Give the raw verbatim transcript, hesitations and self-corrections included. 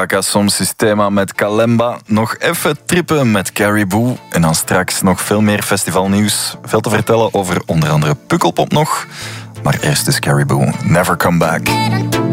Chaka, soms Systema met Kalemba. Nog even trippen met Caribou. En dan straks nog veel meer festivalnieuws. Veel te vertellen over onder andere Pukkelpop nog. Maar eerst is Caribou, Never Come Back.